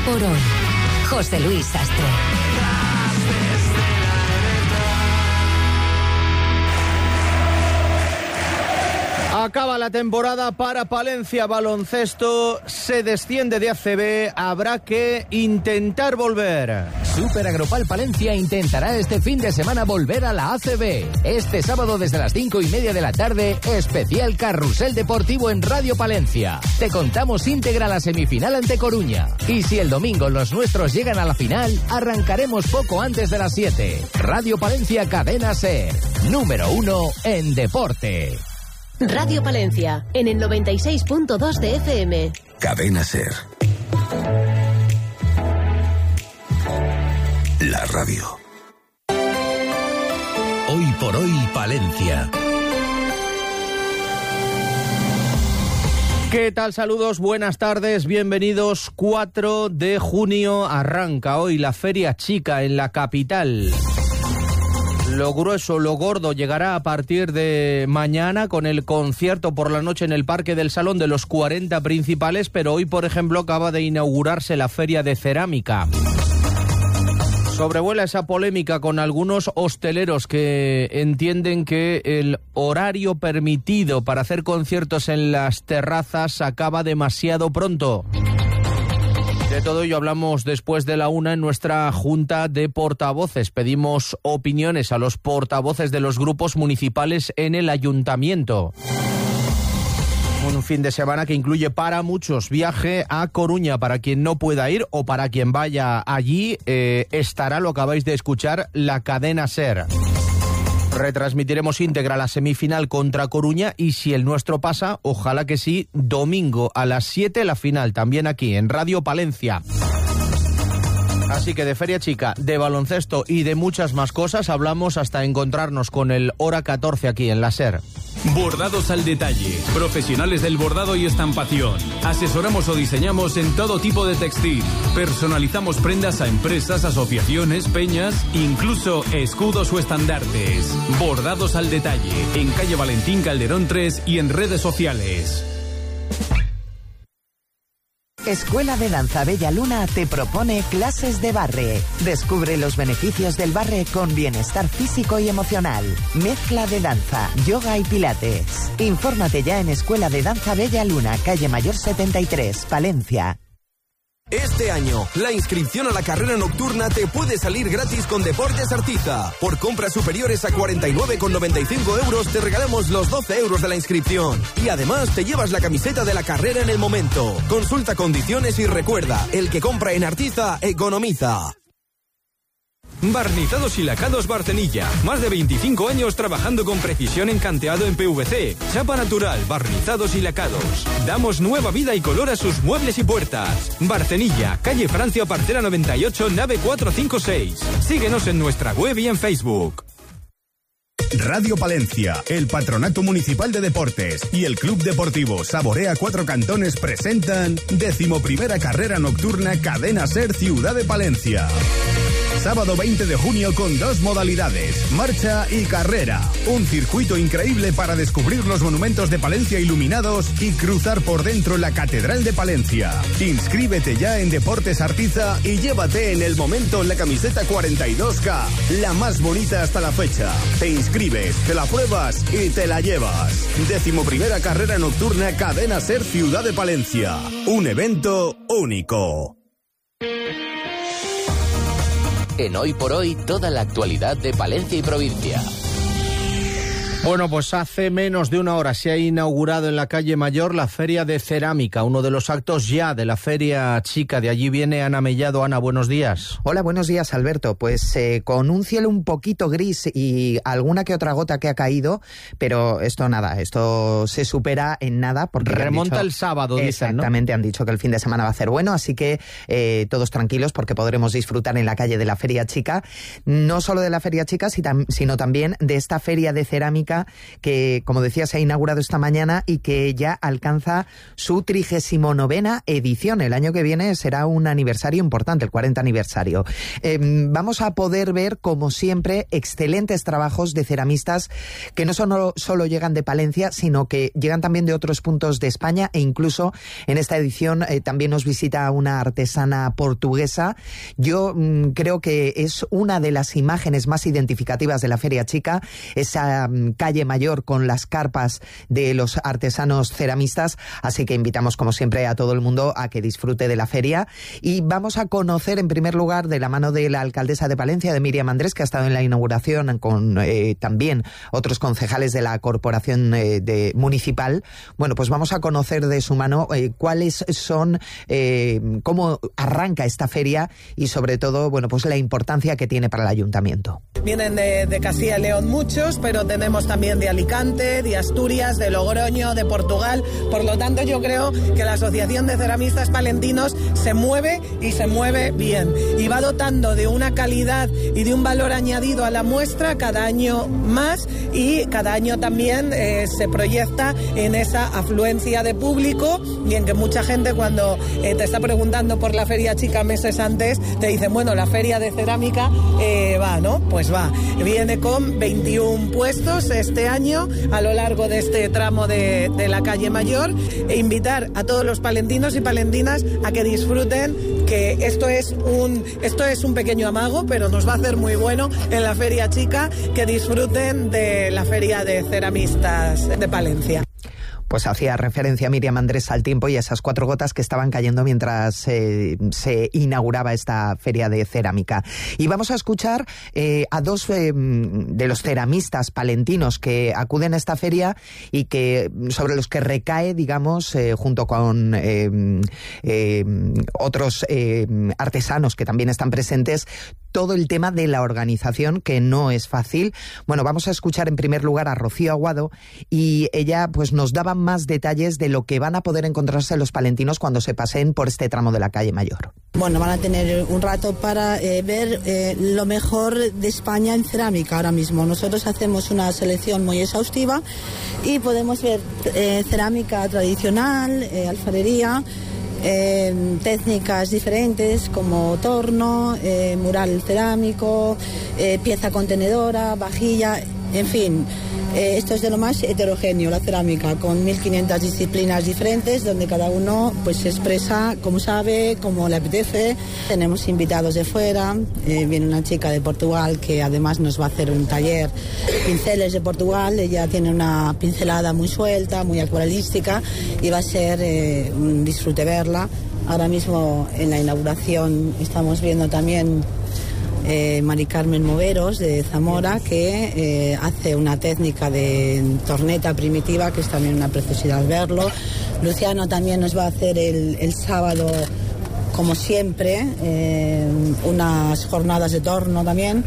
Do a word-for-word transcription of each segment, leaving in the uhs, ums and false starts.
por hoy. José Luis Sastre. Acaba la temporada para Palencia Baloncesto, se desciende de A C B, habrá que intentar volver. Super Agropal Palencia intentará este fin de semana volver a la A C B. Este sábado desde las cinco y media de la tarde, especial Carrusel Deportivo en Radio Palencia. Te contamos íntegra la semifinal ante Coruña. Y si el domingo los nuestros llegan a la final, arrancaremos poco antes de las siete. Radio Palencia Cadena SER, número uno en deporte. Radio Palencia, en el noventa y seis punto dos de F M. Cadena SER. La radio. Hoy por hoy, Palencia. ¿Qué tal? Saludos, buenas tardes, bienvenidos. cuatro de junio arranca hoy la Feria Chica en la capital. Lo grueso, lo gordo llegará a partir de mañana con el concierto por la noche en el Parque del Salón de los cuarenta principales, pero hoy, por ejemplo, acaba de inaugurarse la Feria de Cerámica. Sobrevuela esa polémica con algunos hosteleros que entienden que el horario permitido para hacer conciertos en las terrazas acaba demasiado pronto. De todo ello hablamos después de la una en nuestra junta de portavoces. Pedimos opiniones a los portavoces de los grupos municipales en el ayuntamiento. Un fin de semana que incluye para muchos viaje a Coruña. Para quien no pueda ir o para quien vaya allí, eh, estará, lo acabáis de escuchar, la cadena SER. Retransmitiremos íntegra la semifinal contra Coruña y si el nuestro pasa, ojalá que sí, domingo a las siete la final, también aquí en Radio Palencia. Así que de Feria Chica, de baloncesto y de muchas más cosas hablamos hasta encontrarnos con el Hora catorce aquí en la SER. Bordados al detalle, profesionales del bordado y estampación. Asesoramos o diseñamos en todo tipo de textil. Personalizamos prendas a empresas, asociaciones, peñas, incluso escudos o estandartes. Bordados al detalle, en calle Valentín Calderón tres y en redes sociales. Escuela de Danza Bella Luna te propone clases de barre. Descubre los beneficios del barre con bienestar físico y emocional. Mezcla de danza, yoga y pilates. Infórmate ya en Escuela de Danza Bella Luna, calle Mayor setenta y tres, Palencia. Este año, la inscripción a la carrera nocturna te puede salir gratis con Deportes Artiza. Por compras superiores a cuarenta y nueve con noventa y cinco euros te regalamos los doce euros de la inscripción. Y además te llevas la camiseta de la carrera en el momento. Consulta condiciones y recuerda, el que compra en Artiza, economiza. Barnizados y lacados Barcenilla. Más de veinticinco años trabajando con precisión en canteado en P V C. Chapa natural, barnizados y lacados. Damos nueva vida y color a sus muebles y puertas. Barcenilla, calle Francia Partera noventa y ocho, nave cuatrocientos cincuenta y seis. Síguenos en nuestra web y en Facebook. Radio Palencia, el Patronato Municipal de Deportes y el Club Deportivo Saborea Cuatro Cantones presentan decimoprimera carrera nocturna Cadena SER Ciudad de Palencia. Sábado veinte de junio con dos modalidades, marcha y carrera. Un circuito increíble para descubrir los monumentos de Palencia iluminados y cruzar por dentro la Catedral de Palencia. Inscríbete ya en Deportes Artiza y llévate en el momento la camiseta cuarenta y dos K, la más bonita hasta la fecha. Te inscribes, te la pruebas y te la llevas. Décimo primera carrera nocturna Cadena SER Ciudad de Palencia. Un evento único. En Hoy por Hoy, toda la actualidad de Palencia y provincia. Bueno, pues hace menos de una hora se ha inaugurado en la calle Mayor la Feria de Cerámica, uno de los actos ya de la Feria Chica. De allí viene Ana Mellado. Ana, buenos días. Hola, buenos días, Alberto. Pues eh, con un cielo un poquito gris y alguna que otra gota que ha caído, pero esto nada, esto se supera en nada. Porque remonta dicho, el sábado, dicen, ¿no? Exactamente, han dicho que el fin de semana va a ser bueno, así que eh, todos tranquilos porque podremos disfrutar en la calle de la Feria Chica, no solo de la Feria Chica, sino también de esta Feria de Cerámica cerámica que, como decía, se ha inaugurado esta mañana y que ya alcanza su trigésimo novena edición. El año que viene será un aniversario importante, el cuarenta aniversario. Eh, vamos a poder ver, como siempre, excelentes trabajos de ceramistas que no solo, solo llegan de Palencia, sino que llegan también de otros puntos de España, e incluso en esta edición eh, también nos visita una artesana portuguesa. Yo mmm, creo que es una de las imágenes más identificativas de la Feria Chica, esa mmm, calle mayor con las carpas de los artesanos ceramistas, así que invitamos como siempre a todo el mundo a que disfrute de la feria, y vamos a conocer en primer lugar, de la mano de la alcaldesa de Palencia, de Míriam Andrés, que ha estado en la inauguración con eh, también otros concejales de la corporación eh, de, municipal. Bueno, pues vamos a conocer de su mano eh, cuáles son, eh, cómo arranca esta feria y sobre todo, bueno, pues la importancia que tiene para el ayuntamiento. Vienen de, de Castilla y León muchos, pero tenemos también de Alicante, de Asturias, de Logroño, de Portugal. Por lo tanto, yo creo que la Asociación de Ceramistas Palentinos se mueve y se mueve bien. Y va dotando de una calidad y de un valor añadido a la muestra cada año más, y cada año también eh, se proyecta en esa afluencia de público, y en que mucha gente, cuando eh, te está preguntando por la Feria Chica meses antes, te dicen, bueno, la Feria de Cerámica eh, va, ¿no? Pues va. Viene con veintiún puestos este año a lo largo de este tramo de, de la calle Mayor, e invitar a todos los palentinos y palentinas a que disfruten, que esto es un esto es un pequeño amago, pero nos va a hacer muy bueno en la Feria Chica, que disfruten de la Feria de Ceramistas de Palencia. Pues hacía referencia Míriam Andrés al tiempo y a esas cuatro gotas que estaban cayendo mientras eh, se inauguraba esta feria de cerámica. Y vamos a escuchar eh, a dos eh, de los ceramistas palentinos que acuden a esta feria y que sobre los que recae, digamos, eh, junto con eh, eh, otros eh, artesanos que también están presentes, todo el tema de la organización, que no es fácil. Bueno, vamos a escuchar en primer lugar a Rocío Aguado, y ella pues nos daba más detalles de lo que van a poder encontrarse los palentinos cuando se pasen por este tramo de la calle Mayor. Bueno, van a tener un rato para eh, ver eh, lo mejor de España en cerámica ahora mismo. Nosotros hacemos una selección muy exhaustiva y podemos ver eh, cerámica tradicional, eh, alfarería, Eh, técnicas diferentes como torno, eh, mural cerámico, eh, pieza contenedora, vajilla, en fin, eh, esto es de lo más heterogéneo, la cerámica, con mil quinientas disciplinas diferentes, donde cada uno pues se expresa como sabe, como le apetece. Tenemos invitados de fuera, eh, viene una chica de Portugal que además nos va a hacer un taller, pinceles de Portugal. Ella tiene una pincelada muy suelta, muy acuarelística, y va a ser eh, un disfrute verla. Ahora mismo en la inauguración estamos viendo también Eh, Mari Carmen Moveros de Zamora, que eh, hace una técnica de torneta primitiva, que es también una preciosidad verlo. Luciano también nos va a hacer el, el sábado, como siempre, eh, unas jornadas de torno también.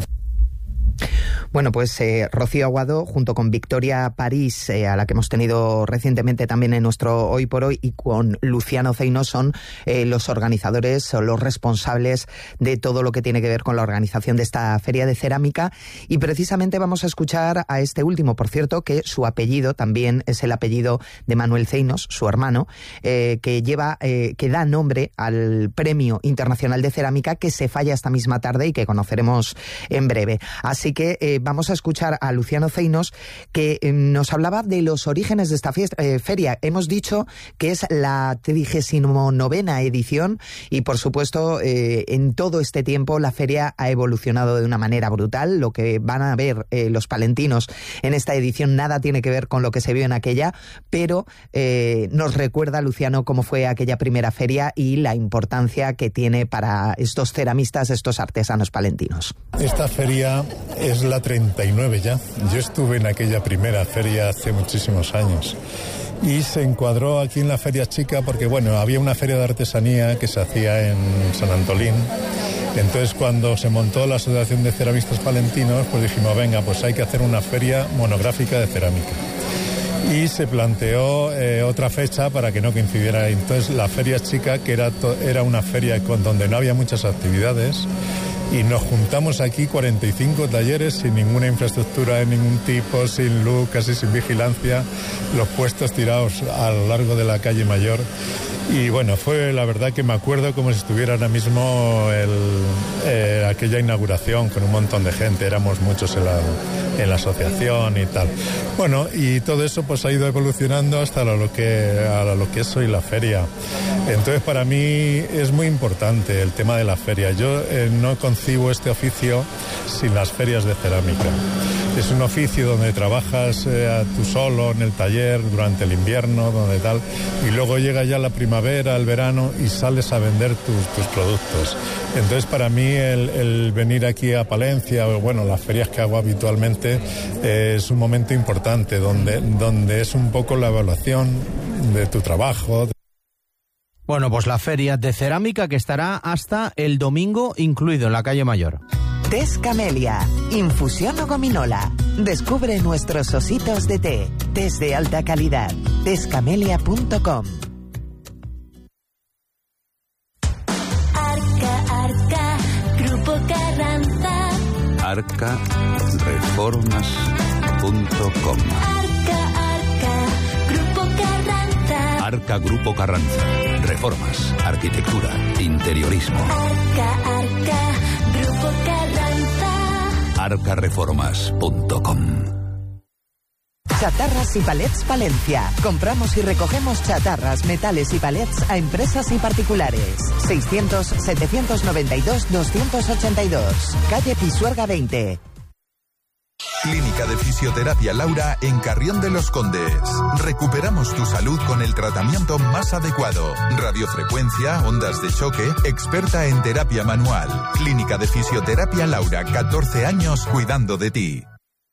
Bueno, pues eh, Rocío Aguado, junto con Victoria París, eh, a la que hemos tenido recientemente también en nuestro Hoy por Hoy, y con Luciano Ceinos, son eh, los organizadores o los responsables de todo lo que tiene que ver con la organización de esta feria de cerámica. Y precisamente vamos a escuchar a este último, por cierto, que su apellido también es el apellido de Manuel Ceinos, su hermano, eh, que lleva, eh, que da nombre al Premio Internacional de Cerámica, que se falla esta misma tarde y que conoceremos en breve. Así que eh, vamos a escuchar a Luciano Ceinos, que eh, nos hablaba de los orígenes de esta fiesta, eh, feria. Hemos dicho que es la trigésimo novena edición y, por supuesto, eh, en todo este tiempo la feria ha evolucionado de una manera brutal. Lo que van a ver eh, los palentinos en esta edición nada tiene que ver con lo que se vio en aquella, pero eh, nos recuerda, Luciano, cómo fue aquella primera feria y la importancia que tiene para estos ceramistas, estos artesanos palentinos. Esta feria es la treinta y nueve ya. Yo estuve en aquella primera feria hace muchísimos años y se encuadró aquí en la Feria Chica porque, bueno, había una feria de artesanía que se hacía en San Antolín. Entonces, cuando se montó la Asociación de Ceramistas Palentinos, pues dijimos, venga, pues hay que hacer una feria monográfica de cerámica. Y se planteó eh, otra fecha para que no coincidiera. Entonces, la Feria Chica, que era, to- era una feria con, donde no había muchas actividades, y nos juntamos aquí cuarenta y cinco talleres sin ninguna infraestructura de ningún tipo, sin luz, casi sin vigilancia, los puestos tirados a lo largo de la calle Mayor. Y bueno, fue la verdad que me acuerdo como si estuviera ahora mismo el, eh, aquella inauguración con un montón de gente, éramos muchos en la, en la asociación y tal. Bueno, y todo eso pues ha ido evolucionando hasta lo que, a lo que es hoy la feria. Entonces para mí es muy importante el tema de la feria. Yo eh, no concibo este oficio sin las ferias de cerámica. Es un oficio donde trabajas eh, tú solo en el taller durante el invierno, donde tal, y luego llega ya la primavera, el verano y sales a vender tus, tus productos. Entonces para mí el, el venir aquí a Palencia, o bueno, las ferias que hago habitualmente, eh, es un momento importante donde, donde es un poco la evaluación de tu trabajo. Bueno, pues la feria de cerámica que estará hasta el domingo incluido en la calle Mayor. Tés Camelia, infusión o gominola. Descubre nuestros ositos de té. Tés de alta calidad. tés camelia punto com. Arca, Arca, Grupo Carranza. arca reformas punto com. Arca, Arca, Grupo Carranza. Arca Grupo Carranza. Reformas, arquitectura, interiorismo. Arca, Arca, Grupo Carranza. arca reformas punto com. Chatarras y palets Palencia. Compramos y recogemos chatarras, metales y palets a empresas y particulares. seiscientos, setecientos noventa y dos, doscientos ochenta y dos. Calle Pisuerga veinte. Clínica de Fisioterapia Laura en Carrión de los Condes. Recuperamos tu salud con el tratamiento más adecuado. Radiofrecuencia, ondas de choque, experta en terapia manual. Clínica de Fisioterapia Laura, catorce años cuidando de ti.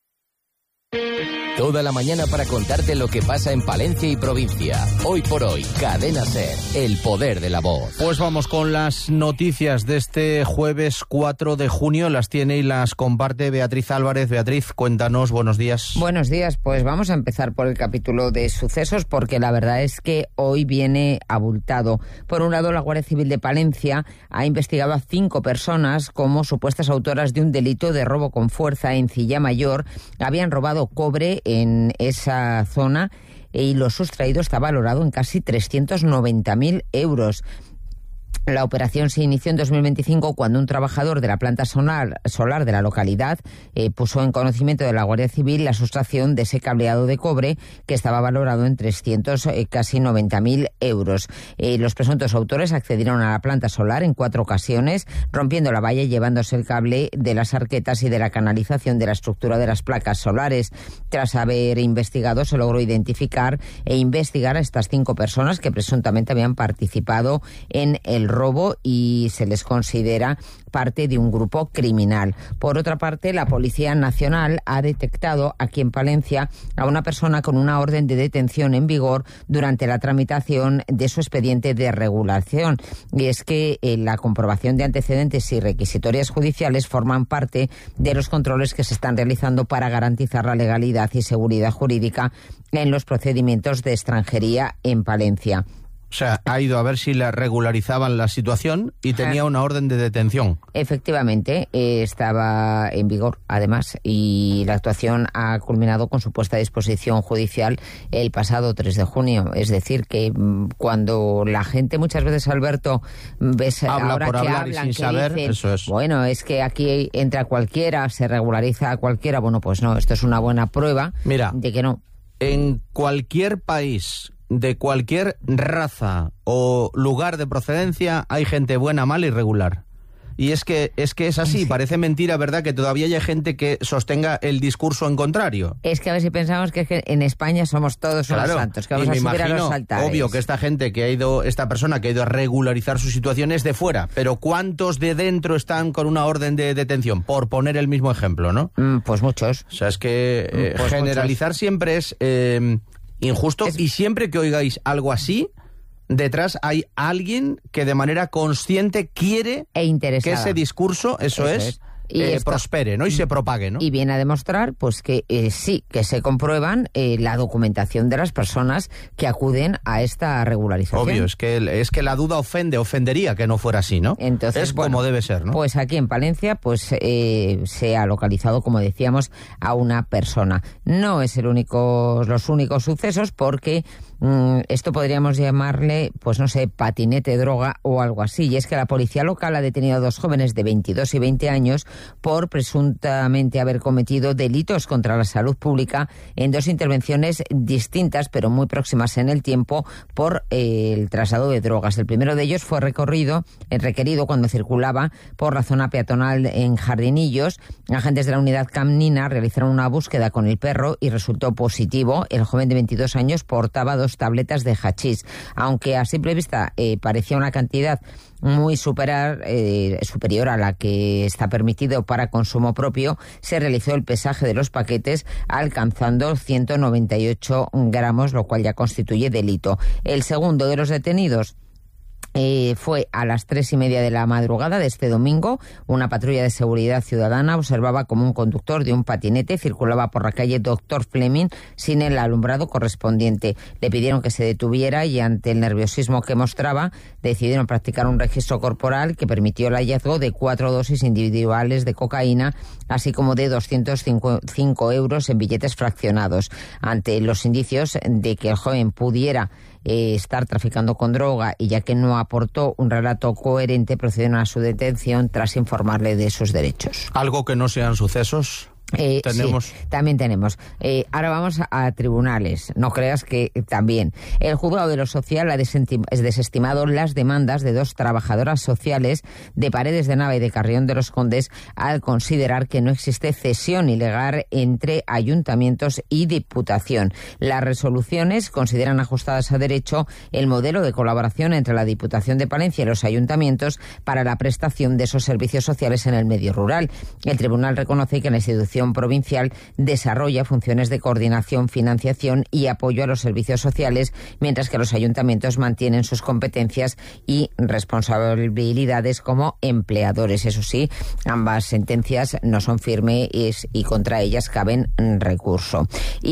Toda la mañana para contarte lo que pasa en Palencia y provincia. Hoy por hoy, Cadena SER, el poder de la voz. Pues vamos con las noticias de este jueves cuatro de junio. Las tiene y las comparte Beatriz Álvarez. Beatriz, cuéntanos, buenos días. Buenos días, pues vamos a empezar por el capítulo de sucesos porque la verdad es que hoy viene abultado. Por un lado, la Guardia Civil de Palencia ha investigado a cinco personas como supuestas autoras de un delito de robo con fuerza en Cilla Mayor. Habían robado cobre en esa zona y lo sustraído está valorado en casi trescientos noventa mil euros. La operación se inició en dos mil veinticinco cuando un trabajador de la planta solar, solar de la localidad eh, puso en conocimiento de la Guardia Civil la sustracción de ese cableado de cobre que estaba valorado en trescientos, eh, casi noventa mil euros. Eh, los presuntos autores accedieron a la planta solar en cuatro ocasiones, rompiendo la valla y llevándose el cable de las arquetas y de la canalización de la estructura de las placas solares. Tras haber investigado, se logró identificar e investigar a estas cinco personas que presuntamente habían participado en el robo y se les considera parte de un grupo criminal. Por otra parte, la Policía Nacional ha detectado aquí en Palencia a una persona con una orden de detención en vigor durante la tramitación de su expediente de regulación. Y es que eh, la comprobación de antecedentes y requisitorias judiciales forman parte de los controles que se están realizando para garantizar la legalidad y seguridad jurídica en los procedimientos de extranjería en Palencia. O sea, ha ido a ver si le regularizaban la situación y tenía una orden de detención. Efectivamente, eh, estaba en vigor, además, y la actuación ha culminado con su puesta a disposición judicial el pasado tres de junio. Es decir, que mmm, cuando la gente muchas veces, Alberto, ves Habla ahora por que hablar hablan, y sin que saber, dicen, eso es. bueno, es que aquí entra cualquiera, se regulariza a cualquiera. Bueno, pues no, esto es una buena prueba Mira, de que no. En cualquier país de cualquier raza o lugar de procedencia hay gente buena, mala y regular. Y es que es que es así, sí. Parece mentira, ¿verdad?, que todavía haya gente que sostenga el discurso en contrario. Es que a ver si pensamos que, es que en España somos todos unos claro, santos, que vamos y a me subir imagino, a los altares. Obvio que esta gente que ha ido, esta persona que ha ido a regularizar su situación es de fuera, pero ¿cuántos de dentro están con una orden de detención? Por poner el mismo ejemplo, ¿no? Mm, pues muchos. O sea, es que eh, pues generalizar muchos. Siempre es eh, injusto es... y siempre que oigáis algo así, detrás hay alguien que de manera consciente quiere e que ese discurso, eso, eso es, es, y eh, esto, prospere, ¿no? Y se propague, ¿no? Y viene a demostrar, pues, que eh, sí, que se comprueban eh, la documentación de las personas que acuden a esta regularización. Obvio, es que, es que la duda ofende, ofendería que no fuera así, ¿no? Entonces, es bueno, como debe ser, ¿no? Pues aquí en Palencia, pues, eh, se ha localizado, como decíamos, a una persona. No es el único, los únicos sucesos, porque mm, esto podríamos llamarle, pues no sé, patinete, droga o algo así. Y es que la policía local ha detenido a dos jóvenes de veintidós y veinte años por presuntamente haber cometido delitos contra la salud pública en dos intervenciones distintas, pero muy próximas en el tiempo, por eh, el traslado de drogas. El primero de ellos fue recorrido, eh, requerido cuando circulaba por la zona peatonal en Jardinillos. Agentes de la unidad canina realizaron una búsqueda con el perro y resultó positivo. El joven de veintidós años portaba dos tabletas de hachís. Aunque a simple vista eh, parecía una cantidad muy superar, eh, superior a la que está permitido para consumo propio, se realizó el pesaje de los paquetes alcanzando ciento noventa y ocho gramos, lo cual ya constituye delito. El segundo de los detenidos Eh, fue a las tres y media de la madrugada de este domingo. Una patrulla de seguridad ciudadana observaba como un conductor de un patinete circulaba por la calle Doctor Fleming sin el alumbrado correspondiente. Le pidieron que se detuviera y, ante el nerviosismo que mostraba, decidieron practicar un registro corporal que permitió el hallazgo de cuatro dosis individuales de cocaína, así como de doscientos cinco euros en billetes fraccionados. Ante los indicios de que el joven pudiera Eh, estar traficando con droga, y ya que no aportó un relato coherente, procedieron a su detención tras informarle de sus derechos. ¿Algo que no sean sucesos? Eh, ¿Tenemos? Sí, también tenemos. Eh, ahora vamos a, a tribunales. No creas que eh, también. El juzgado de lo social ha desestimado las demandas de dos trabajadoras sociales de Paredes de Nava y de Carrión de los Condes, al considerar que no existe cesión ilegal entre ayuntamientos y diputación. Las resoluciones consideran ajustadas a derecho el modelo de colaboración entre la Diputación de Palencia y los ayuntamientos para la prestación de esos servicios sociales en el medio rural. El tribunal reconoce que la institución provincial desarrolla funciones de coordinación, financiación y apoyo a los servicios sociales, mientras que los ayuntamientos mantienen sus competencias y responsabilidades como empleadores. Eso sí, ambas sentencias no son firmes y contra ellas caben recurso.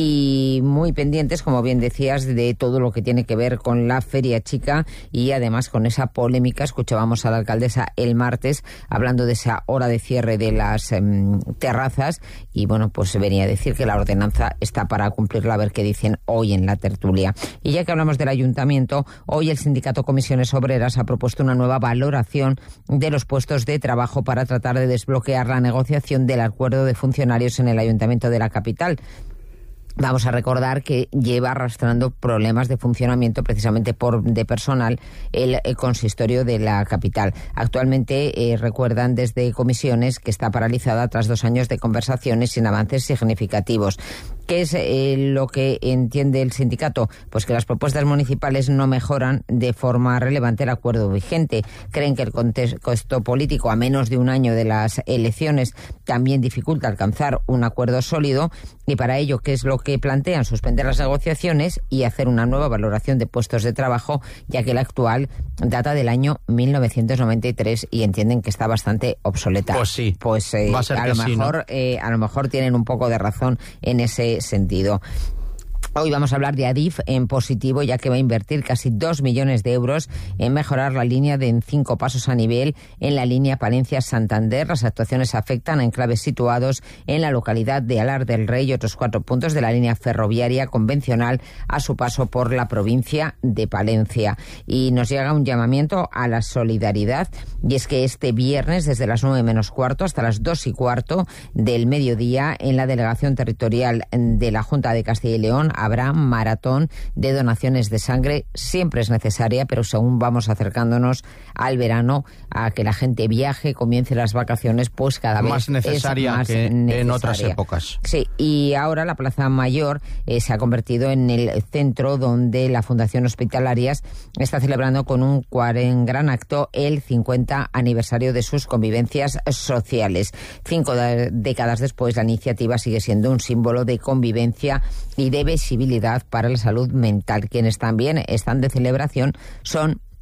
Y muy pendientes, como bien decías, de todo lo que tiene que ver con la Feria Chica, y además con esa polémica. Escuchábamos a la alcaldesa el martes hablando de esa hora de cierre de las eh, terrazas. Y bueno, pues venía a decir que la ordenanza está para cumplirla, a ver qué dicen hoy en la tertulia. Y ya que hablamos del ayuntamiento, hoy el sindicato Comisiones Obreras ha propuesto una nueva valoración de los puestos de trabajo para tratar de desbloquear la negociación del acuerdo de funcionarios en el ayuntamiento de la capital. Vamos a recordar que lleva arrastrando problemas de funcionamiento precisamente por de personal el, el consistorio de la capital. Actualmente eh, recuerdan desde Comisiones que está paralizada tras dos años de conversaciones sin avances significativos. ¿Qué es eh, lo que entiende el sindicato? Pues que las propuestas municipales no mejoran de forma relevante el acuerdo vigente. Creen que el contexto político a menos de un año de las elecciones también dificulta alcanzar un acuerdo sólido, y para ello, ¿qué es lo que plantean? Suspender las negociaciones y hacer una nueva valoración de puestos de trabajo, ya que la actual data del año mil novecientos noventa y tres y entienden que está bastante obsoleta. Pues sí, pues eh, va a ser a que lo sí, mejor ¿no? eh, a lo mejor tienen un poco de razón en ese sentido. Hoy vamos a hablar de Adif en positivo, ya que va a invertir casi dos millones de euros en mejorar la línea de en cinco pasos a nivel en la línea Palencia-Santander. Las actuaciones afectan a enclaves situados en la localidad de Alar del Rey y otros cuatro puntos de la línea ferroviaria convencional a su paso por la provincia de Palencia. Y nos llega un llamamiento a la solidaridad, y es que este viernes, desde las nueve menos cuarto hasta las dos y cuarto del mediodía, en la delegación territorial de la Junta de Castilla y León, habrá maratón de donaciones de sangre. Siempre es necesaria, pero según vamos acercándonos al verano, a que la gente viaje, comience las vacaciones, pues cada vez más necesaria es más que necesaria. En otras épocas. Sí, y ahora la Plaza Mayor eh, se ha convertido en el centro donde la Fundación Hospitalarias está celebrando con un cuaren gran acto el cincuenta aniversario de sus convivencias sociales. Cinco de- décadas después, la iniciativa sigue siendo un símbolo de convivencia y de visibilidad para la salud mental. Quienes también están de celebración son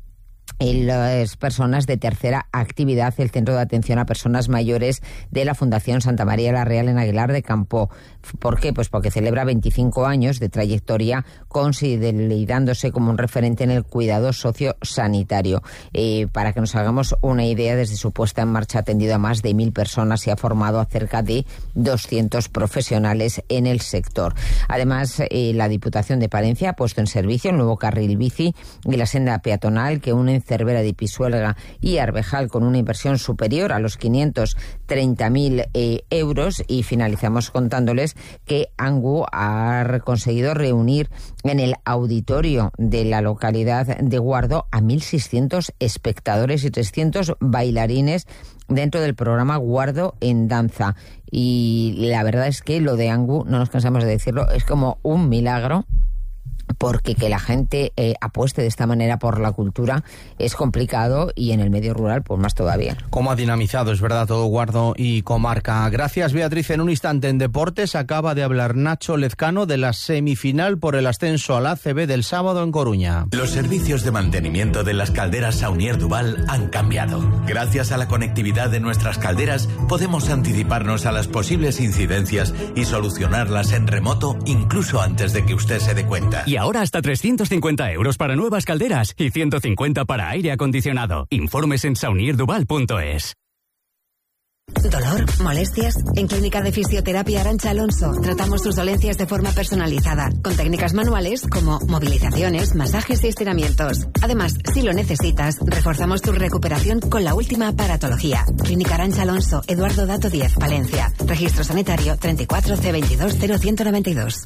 las personas de tercera actividad, el Centro de Atención a Personas Mayores de la Fundación Santa María la Real en Aguilar de Campo. ¿Por qué? Pues porque celebra veinticinco años de trayectoria, consolidándose como un referente en el cuidado sociosanitario. Eh, para que nos hagamos una idea, desde su puesta en marcha ha atendido a más de mil personas y ha formado a cerca de doscientos profesionales en el sector. Además, eh, la Diputación de Palencia ha puesto en servicio el nuevo carril bici y la senda peatonal que unen Cervera de Pisuerga y Arbejal con una inversión superior a los quinientos treinta mil eh, euros. Y finalizamos contándoles que Angu ha conseguido reunir en el auditorio de la localidad de Guardo a mil seiscientos espectadores y trescientos bailarines dentro del programa Guardo en Danza. Y la verdad es que lo de Angu, no nos cansamos de decirlo, es como un milagro, porque que la gente eh, apueste de esta manera por la cultura es complicado, y en el medio rural pues más todavía. Cómo ha dinamizado, es verdad, todo Guardo y comarca. Gracias, Beatriz. En un instante en Deportes acaba de hablar Nacho Lezcano de la semifinal por el ascenso al A C B del sábado en Coruña. Los servicios de mantenimiento de las calderas Saunier Duval han cambiado. Gracias a la conectividad de nuestras calderas podemos anticiparnos a las posibles incidencias y solucionarlas en remoto incluso antes de que usted se dé cuenta. Y ahora hasta trescientos cincuenta euros para nuevas calderas y ciento cincuenta para aire acondicionado. Informes en saunier duval punto es. ¿Dolor? ¿Molestias? En Clínica de Fisioterapia Arantxa Alonso tratamos tus dolencias de forma personalizada, con técnicas manuales como movilizaciones, masajes y estiramientos. Además, si lo necesitas, reforzamos tu recuperación con la última aparatología. Clínica Arantxa Alonso, Eduardo Dato diez, Palencia. Registro sanitario treinta y cuatro C veintidós cero ciento noventa y dos.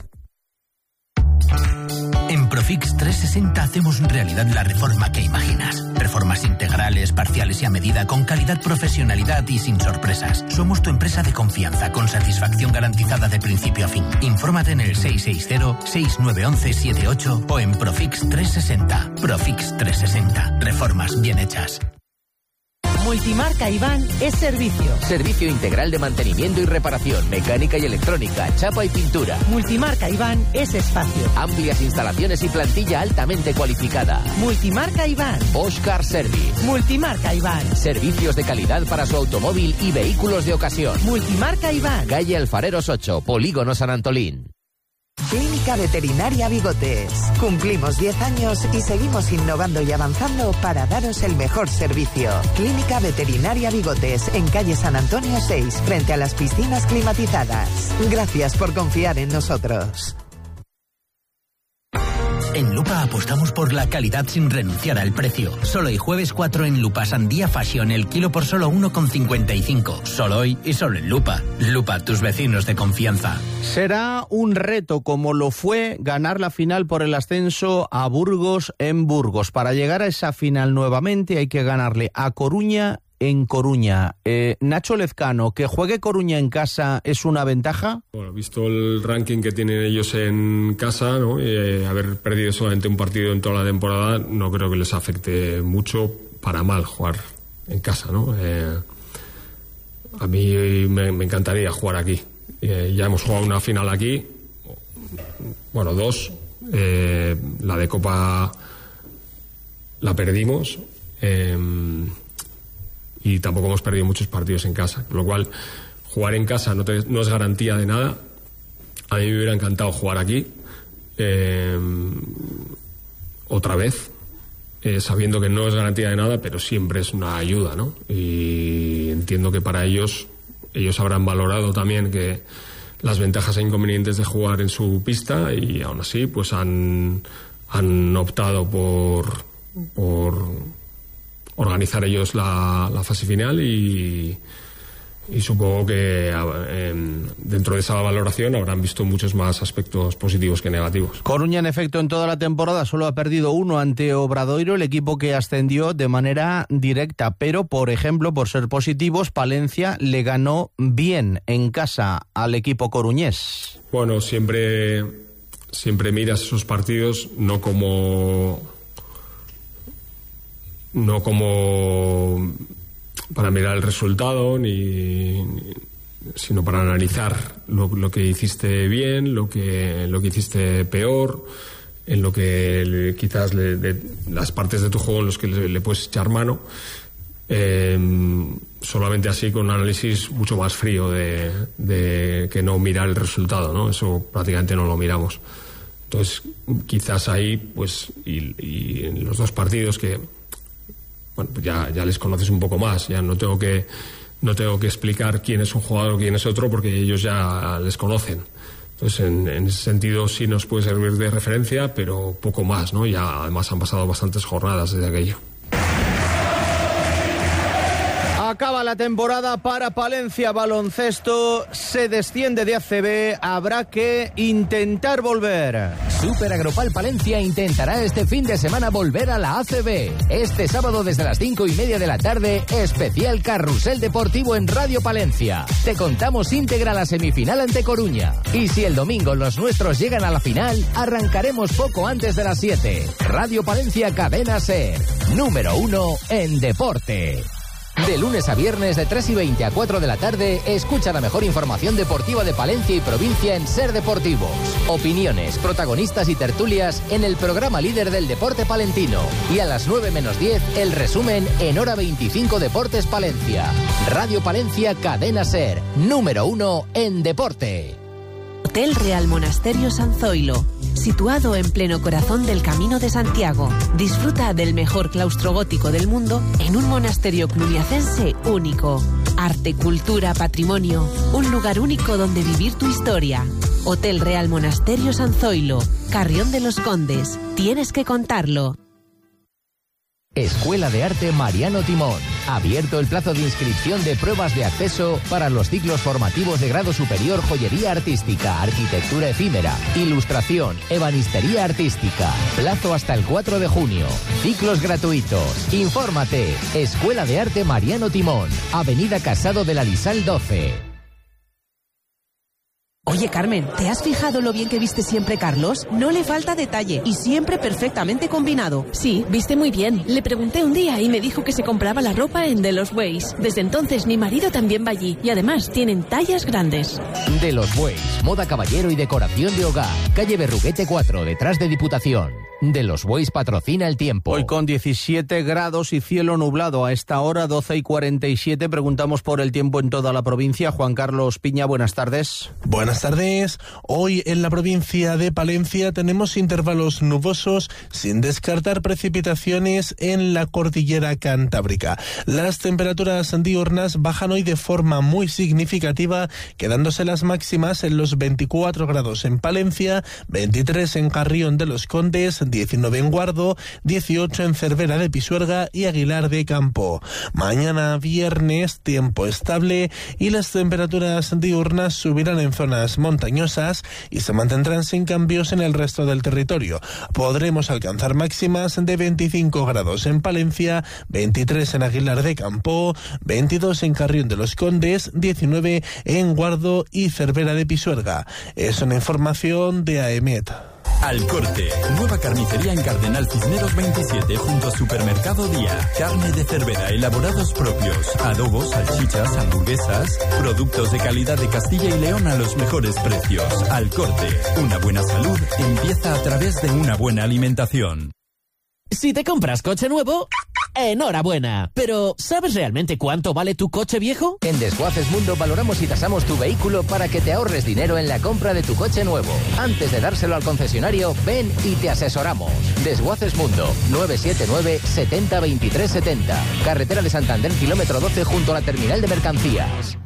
En Profix trescientos sesenta hacemos realidad la reforma que imaginas. Reformas integrales, parciales y a medida, con calidad, profesionalidad y sin sorpresas. Somos tu empresa de confianza, con satisfacción garantizada de principio a fin. Infórmate en el seis seis cero, seis nueve uno uno siete ocho o en Profix trescientos sesenta. Profix trescientos sesenta. Reformas bien hechas. Multimarca Iván es servicio. Servicio integral de mantenimiento y reparación, mecánica y electrónica, chapa y pintura. Multimarca Iván es espacio. Amplias instalaciones y plantilla altamente cualificada. Multimarca Iván. Bosch Car Service. Multimarca Iván. Servicios de calidad para su automóvil y vehículos de ocasión. Multimarca Iván. Calle Alfareros ocho, Polígono San Antolín. Clínica Veterinaria Bigotes. Cumplimos diez años y seguimos innovando y avanzando para daros el mejor servicio. Clínica Veterinaria Bigotes, en calle San Antonio seis, frente a las piscinas climatizadas. Gracias por confiar en nosotros. En Lupa apostamos por la calidad sin renunciar al precio. Solo hoy jueves cuatro en Lupa Sandía Fashion, el kilo por solo uno con cincuenta y cinco. Solo hoy y solo en Lupa. Lupa, tus vecinos de confianza. Será un reto, como lo fue ganar la final por el ascenso a Burgos en Burgos. Para llegar a esa final nuevamente hay que ganarle a Coruña en Coruña. Eh, Nacho Lezcano, ¿que juegue Coruña en casa es una ventaja? Bueno, visto el ranking que tienen ellos en casa, ¿no? Eh, haber perdido solamente un partido en toda la temporada, no creo que les afecte mucho para mal jugar en casa, ¿no? Eh, a mí me, me encantaría jugar aquí. Eh, ya hemos jugado una final aquí, bueno, dos. Eh, la de Copa la perdimos. Eh, y tampoco hemos perdido muchos partidos en casa, con lo cual jugar en casa no, te, no es garantía de nada. A mí me hubiera encantado jugar aquí eh, otra vez, eh, sabiendo que no es garantía de nada, pero siempre es una ayuda, ¿no? Y entiendo que para ellos ellos habrán valorado también que las ventajas e inconvenientes de jugar en su pista, y aún así pues han, han optado por por organizar ellos la, la fase final, y, y supongo que eh, dentro de esa valoración habrán visto muchos más aspectos positivos que negativos. Coruña, en efecto, en toda la temporada solo ha perdido uno ante Obradoiro, el equipo que ascendió de manera directa, pero, por ejemplo, por ser positivos, Palencia le ganó bien en casa al equipo coruñés. Bueno, siempre, siempre miras esos partidos no como... no como para mirar el resultado, ni, ni sino para analizar lo, lo que hiciste bien, lo que lo que hiciste peor, en lo que le, quizás le, de, las partes de tu juego en los que le, le puedes echar mano. Eh, solamente así, con un análisis mucho más frío de, de que no mirar el resultado, ¿no? Eso prácticamente no lo miramos. Entonces, quizás ahí, pues, y, y en los dos partidos que, bueno, pues ya, ya les conoces un poco más, ya no tengo que, no tengo que explicar quién es un jugador o quién es otro, porque ellos ya les conocen. Entonces, en, en ese sentido sí nos puede servir de referencia, pero poco más, ¿no? Ya además han pasado bastantes jornadas desde aquello. Acaba la temporada para Palencia Baloncesto, se desciende de A C B, habrá que intentar volver. Super Agropal Palencia intentará este fin de semana volver a la A C B. Este sábado desde las cinco y media de la tarde, especial Carrusel Deportivo en Radio Palencia. Te contamos íntegra la semifinal ante Coruña. Y si el domingo los nuestros llegan a la final, arrancaremos poco antes de las siete. Radio Palencia Cadena SER, número uno en deporte. De lunes a viernes de tres y veinte a cuatro de la tarde, escucha la mejor información deportiva de Palencia y provincia en SER Deportivos. Opiniones, protagonistas y tertulias en el programa líder del deporte palentino. Y a las nueve menos diez, el resumen en Hora veinticinco Deportes Palencia. Radio Palencia Cadena SER, número uno en deporte. Hotel Real Monasterio San Zoilo, situado en pleno corazón del Camino de Santiago. Disfruta del mejor claustro gótico del mundo en un monasterio cluniacense único. Arte, cultura, patrimonio, un lugar único donde vivir tu historia. Hotel Real Monasterio San Zoilo, Carrión de los Condes. Tienes que contarlo. Escuela de Arte Mariano Timón. Abierto el plazo de inscripción de pruebas de acceso para los ciclos formativos de grado superior Joyería Artística, Arquitectura Efímera, Ilustración, Ebanistería Artística. Plazo hasta el cuatro de junio. Ciclos gratuitos. Infórmate. Escuela de Arte Mariano Timón. Avenida Casado de la Lisal doce. Oye, Carmen, ¿te has fijado lo bien que viste siempre Carlos? No le falta detalle y siempre perfectamente combinado. Sí, viste muy bien. Le pregunté un día y me dijo que se compraba la ropa en De Los Bueis. Desde entonces mi marido también va allí y además tienen tallas grandes. De Los Bueis, moda caballero y decoración de hogar. Calle Berruguete cuatro, detrás de Diputación. De Los Bueis patrocina el tiempo. Hoy con diecisiete grados y cielo nublado. A esta hora, doce y cuarenta y siete, preguntamos por el tiempo en toda la provincia. Juan Carlos Piña, buenas tardes. Buenas tardes. Hoy en la provincia de Palencia tenemos intervalos nubosos sin descartar precipitaciones en la cordillera cantábrica. Las temperaturas diurnas bajan hoy de forma muy significativa, quedándose las máximas en los veinticuatro grados en Palencia, veintitrés en Carrión de los Condes, diecinueve en Guardo, dieciocho en Cervera de Pisuerga y Aguilar de Campo. Mañana viernes, tiempo estable y las temperaturas diurnas subirán en zonas montañosas y se mantendrán sin cambios en el resto del territorio. Podremos alcanzar máximas de veinticinco grados en Palencia, veintitrés en Aguilar de Campo, veintidós en Carrión de los Condes, diecinueve en Guardo y Cervera de Pisuerga. Es una información de AEMET. Al Corte, nueva carnicería en Cardenal Cisneros veintisiete junto a Supermercado Día. Carne de Cervera, elaborados propios, adobos, salchichas, hamburguesas, productos de calidad de Castilla y León a los mejores precios. Al Corte, una buena salud empieza a través de una buena alimentación. Si te compras coche nuevo, enhorabuena. Pero, ¿sabes realmente cuánto vale tu coche viejo? En Desguaces Mundo valoramos y tasamos tu vehículo para que te ahorres dinero en la compra de tu coche nuevo. Antes de dárselo al concesionario, ven y te asesoramos. Desguaces Mundo, nueve siete nueve, setenta, veintitrés setenta. Carretera de Santander, kilómetro doce, junto a la terminal de mercancías.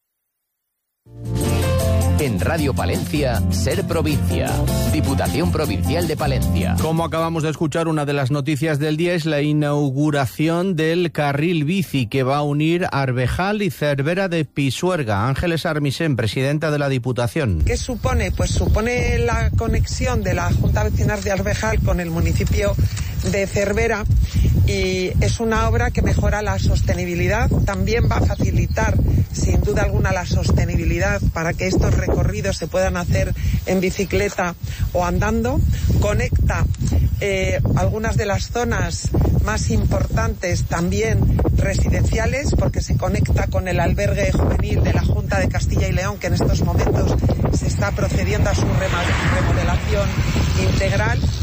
En Radio Palencia, Ser Provincia. Diputación Provincial de Palencia. Como acabamos de escuchar, una de las noticias del día es la inauguración del carril bici que va a unir Arbejal y Cervera de Pisuerga. Ángeles Armisen, presidenta de la Diputación. ¿Qué supone? Pues supone la conexión de la Junta Vecinal de Arbejal con el municipio de Cervera y es una obra que mejora la sostenibilidad. También va a facilitar, sin duda alguna, la sostenibilidad para que estos recorridos se puedan hacer en bicicleta o andando. Conecta eh, algunas de las zonas más importantes, también residenciales, porque se conecta con el albergue juvenil de la Junta de Castilla y León, que en estos momentos se está procediendo a su remodelación integral.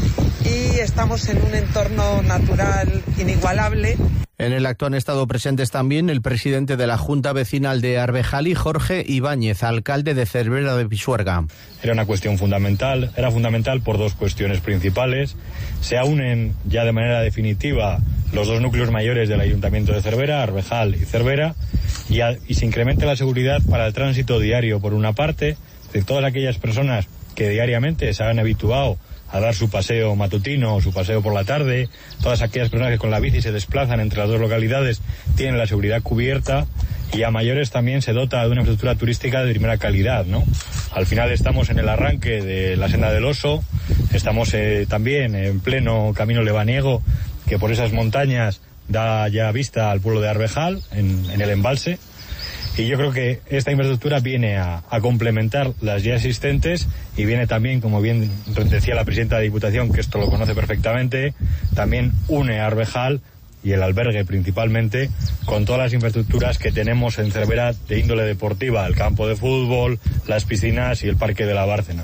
y estamos en un entorno natural inigualable. En el acto han estado presentes también el presidente de la Junta Vecinal de Arbejal y Jorge Ibáñez, alcalde de Cervera de Pisuerga. Era una cuestión fundamental, era fundamental por dos cuestiones principales. Se unen ya de manera definitiva los dos núcleos mayores del Ayuntamiento de Cervera, Arbejal y Cervera, y, a, y se incrementa la seguridad para el tránsito diario, por una parte, de todas aquellas personas que diariamente se han habituado a dar su paseo matutino o su paseo por la tarde. Todas aquellas personas que con la bici se desplazan entre las dos localidades tienen la seguridad cubierta, y a mayores también se dota de una infraestructura turística de primera calidad, ¿no? Al final estamos en el arranque de la Senda del Oso, estamos eh, también en pleno camino lebaniego que por esas montañas da ya vista al pueblo de Arbejal, en, en el embalse. Y yo creo que esta infraestructura viene a, a complementar las ya existentes, y viene también, como bien decía la presidenta de Diputación, que esto lo conoce perfectamente, también une a Arbejal y el albergue principalmente con todas las infraestructuras que tenemos en Cervera de índole deportiva, el campo de fútbol, las piscinas y el parque de la Bárcena.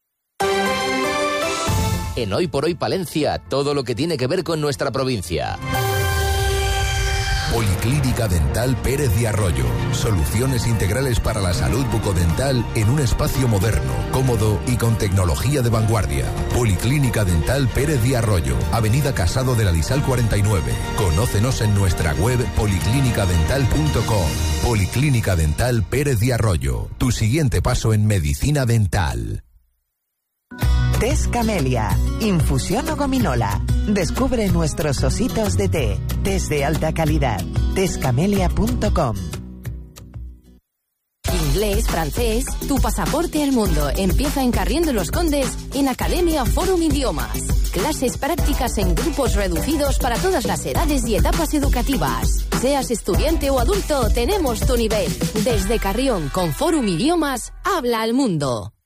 En Hoy por Hoy Palencia, todo lo que tiene que ver con nuestra provincia. Policlínica Dental Pérez de Arroyo. Soluciones integrales para la salud bucodental en un espacio moderno, cómodo y con tecnología de vanguardia. Policlínica Dental Pérez de Arroyo, Avenida Casado de la Lisal cuarenta y nueve. Conócenos en nuestra web policlínica dental punto com. Policlínica Dental Pérez de Arroyo. Tu siguiente paso en medicina dental. Tés Camelia, infusión o gominola. Descubre nuestros ositos de té, tés de alta calidad. tés camelia punto com. Inglés, francés, tu pasaporte al mundo empieza en Carrión de los Condes en Academia Forum Idiomas. Clases prácticas en grupos reducidos para todas las edades y etapas educativas. Seas estudiante o adulto, tenemos tu nivel. Desde Carrión con Forum Idiomas, habla al mundo.